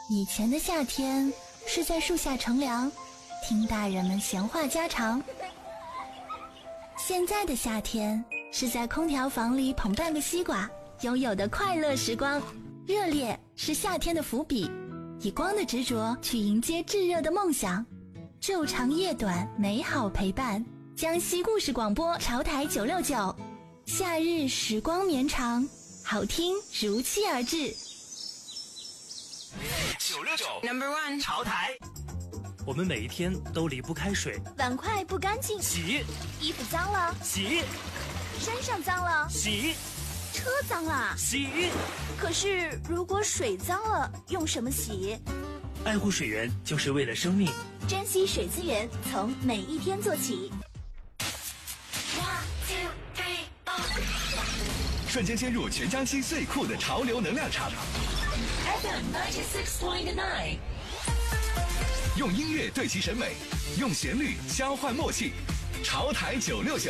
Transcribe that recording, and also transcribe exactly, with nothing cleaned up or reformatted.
以前的夏天是在树下乘凉，听大人们闲话家常。现在的夏天是在空调房里捧半个西瓜，拥有的快乐时光。热烈是夏天的伏笔，以光的执着去迎接炙热的梦想。昼长夜短，美好陪伴。江西故事广播潮台九六九，夏日时光绵长，好听如期而至。 九六九 Number One 潮台，我们每一天都离不开水。 碗筷不干净， 洗； 衣服脏了， 洗； 身上脏了， 洗； 车脏了， 洗。 可是如果水脏了，用什么洗？ 爱护水源就是为了生命， 珍惜水资源，从每一天做起。 瞬间接入全江西最酷的潮流能量场 F M 九十六点九， 用音乐对齐审美，用旋律交换默契。潮台九六九。